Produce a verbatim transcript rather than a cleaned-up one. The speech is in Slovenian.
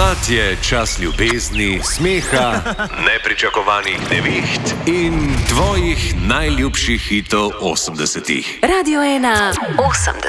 Pomlad je čas ljubezni, smeha, nepričakovanih neviht in tvojih najljubših hitov osemdesetih. Radio ena osemdeset.